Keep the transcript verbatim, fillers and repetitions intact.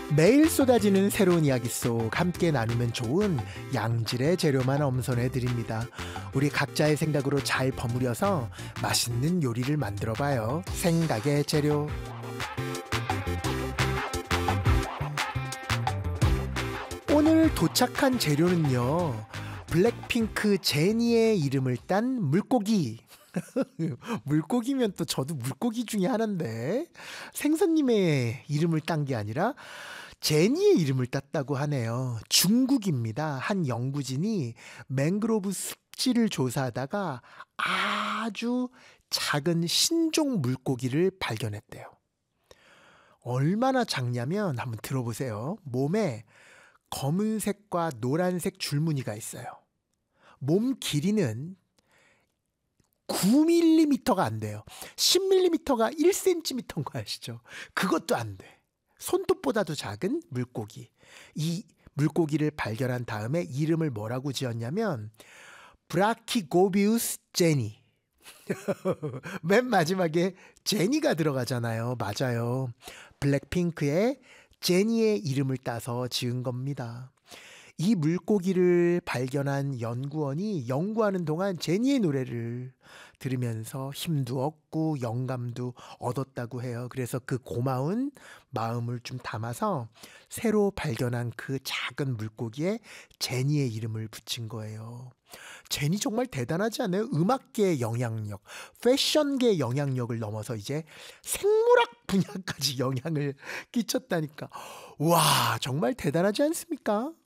매일 쏟아지는 새로운 이야기 속 함께 나누면 좋은 양질의 재료만 엄선해 드립니다. 우리 각자의 생각으로 잘 버무려서 맛있는 요리를 만들어 봐요. 생각의 재료. 오늘 도착한 재료는요, 블랙핑크 제니의 이름을 딴 물고기. 물고기면 또 저도 물고기 중에 하나인데 생선님의 이름을 딴 게 아니라 제니의 이름을 땄다고 하네요. 중국입니다. 한 연구진이 맹그로브 습지를 조사하다가 아주 작은 신종 물고기를 발견했대요. 얼마나 작냐면 한번 들어보세요. 몸에 검은색과 노란색 줄무늬가 있어요. 몸 길이는 구 밀리미터가 안 돼요. 십 밀리미터가 일 센티미터인 거 아시죠? 그것도 안 돼. 손톱보다도 작은 물고기. 이 물고기를 발견한 다음에 이름을 뭐라고 지었냐면 브라키고비우스 제니. 맨 마지막에 제니가 들어가잖아요. 맞아요. 블랙핑크의 제니의 이름을 따서 지은 겁니다. 이 물고기를 발견한 연구원이 연구하는 동안 제니의 노래를 들으면서 힘도 얻고 영감도 얻었다고 해요. 그래서 그 고마운 마음을 좀 담아서 새로 발견한 그 작은 물고기에 제니의 이름을 붙인 거예요. 제니 정말 대단하지 않아요? 음악계의 영향력, 패션계의 영향력을 넘어서 이제 생물학 분야까지 영향을 끼쳤다니까. 와, 정말 대단하지 않습니까?